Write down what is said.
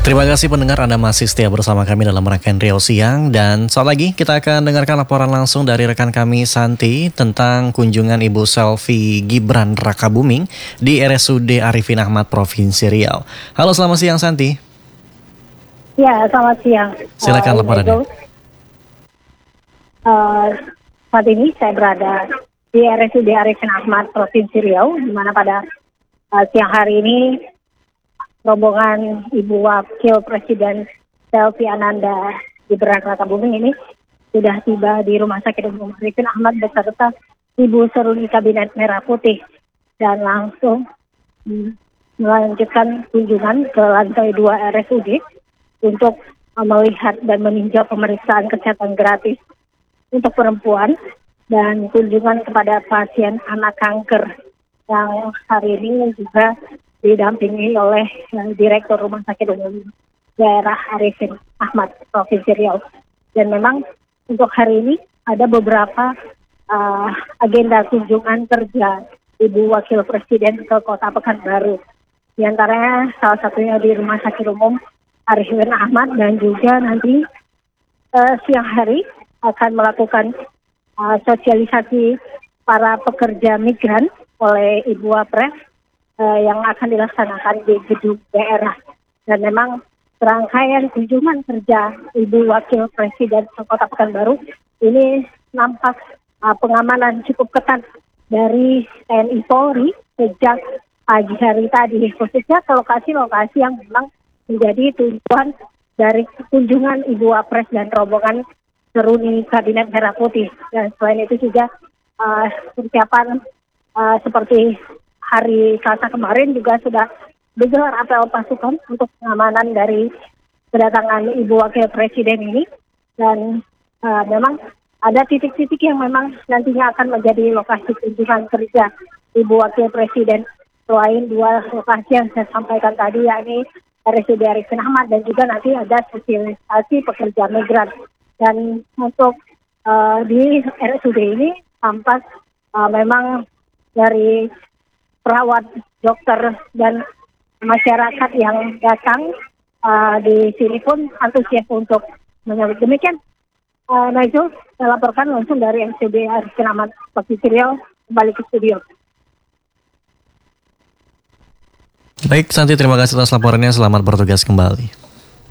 Terima kasih pendengar, Anda masih setia bersama kami dalam rangkaian Riau Siang. Dan saat lagi kita akan dengarkan laporan langsung dari rekan kami Santi tentang kunjungan Ibu Selvi Gibran Rakabuming di RSUD Arifin Ahmad Provinsi Riau. Halo, selamat siang Santi. Ya, selamat siang. Silakan laporannya. Saat ini saya berada di RSUD Arifin Ahmad Provinsi Riau, di mana pada siang hari ini rombongan Ibu Wakil Presiden Selvi Ananda Gibran Rakabuming ini sudah tiba di Rumah Sakit Umum Arifin Ahmad beserta Ibu Seruni Kabinet Merah Putih dan langsung melanjutkan kunjungan ke lantai 2 RSUD untuk melihat dan meninjau pemeriksaan kesehatan gratis untuk perempuan dan kunjungan kepada pasien anak kanker yang hari ini juga didampingi oleh Direktur Rumah Sakit Umum Daerah Arifin Ahmad Provinsi Riau. Dan memang untuk hari ini ada beberapa agenda kunjungan kerja Ibu Wakil Presiden ke Kota Pekanbaru. Di antaranya salah satunya di Rumah Sakit Umum Arifin Ahmad, dan juga nanti siang hari akan melakukan sosialisasi para pekerja migran oleh Ibu Wapres yang akan dilaksanakan di gedung daerah. Dan memang serangkaian kunjungan kerja Ibu Wakil Presiden ke Kota Pekanbaru ini nampak pengamanan cukup ketat dari TNI Polri sejak pagi hari tadi, khususnya ke lokasi-lokasi yang memang menjadi tujuan dari kunjungan Ibu Wapres dan rombongan Seruni Kabinet Merah Putih. Dan selain itu juga persiapan seperti hari Selasa kemarin juga sudah digelar apel pasukan untuk pengamanan dari kedatangan Ibu Wakil Presiden ini. Dan memang ada titik-titik yang memang nantinya akan menjadi lokasi kunjungan kerja Ibu Wakil Presiden. Selain dua lokasi yang saya sampaikan tadi, yakni RSUD Arifin Ahmad dan juga nanti ada sosialisasi pekerja migran. Dan untuk di RSUD ini tampak memang dari perawat, dokter, dan masyarakat yang datang di sini pun antusias untuk menyambut. Demikian, Najul, saya laporkan langsung dari RSUD Arifin Ahmad Provinsi Riau, kembali ke studio. Baik Santi, terima kasih atas laporannya. Selamat bertugas kembali.